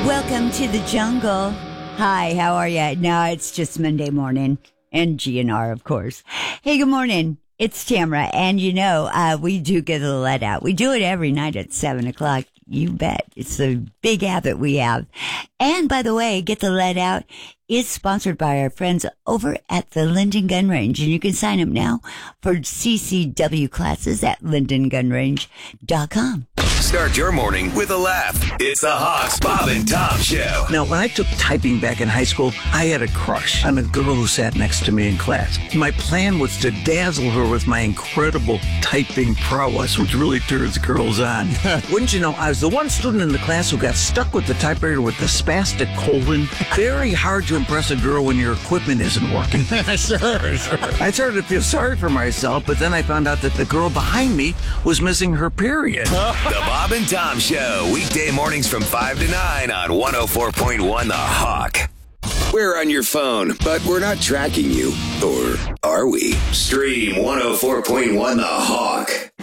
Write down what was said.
Welcome to the jungle. Hi, how are you? No, it's just Monday morning. And GNR, of course. Hey, good morning. It's Tamara. And we do get a let out. We do it every night at 7 o'clock. You bet. It's a big habit we have. And by the way, Get the Let Out is sponsored by our friends over at the Linden Gun Range. And you can sign up now for CCW classes at lindengunrange.com. Start your morning with a laugh. It's the Hawks, Bob and Tom Show. Now, when I took typing back in high school, I had a crush on a girl who sat next to me in class. My plan was to dazzle her with my incredible typing prowess, which really turns girls on. Wouldn't you know, I was the one student in the class who got stuck with the typewriter with the spastic colon. Very hard to impress a girl when your equipment isn't working. Sure. I started to feel sorry for myself, but then I found out that the girl behind me was missing her period. The Bob and Tom Show, weekday mornings from 5 to 9 on 104.1 The Hawk. We're on your phone, but we're not tracking you. Or are we? Stream 104.1 The Hawk.